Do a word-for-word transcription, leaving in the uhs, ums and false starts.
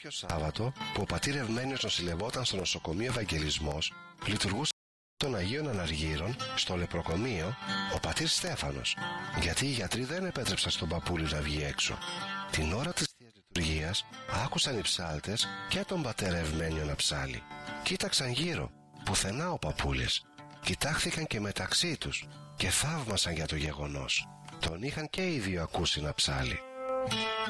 κάποιο Σάββατο που ο πατήρ Ευμένιος νοσηλευόταν στο νοσοκομείο Ευαγγελισμός, λειτουργούσε των Αγίων Αναργύρων στο λεπροκομείο ο πατήρ Στέφανος, γιατί οι γιατροί δεν επέτρεψαν στον παππούλη να βγει έξω. Την ώρα της Θείας Λειτουργίας άκουσαν οι ψάλτες και τον πατέρα Ευμένιο να ψάλει. Κοίταξαν γύρω, πουθενά ο παππούλης. Κοιτάχθηκαν και μεταξύ τους και θαύμασαν για το γεγονός. Τον είχαν και οι δύο ακούσει να ψάλει.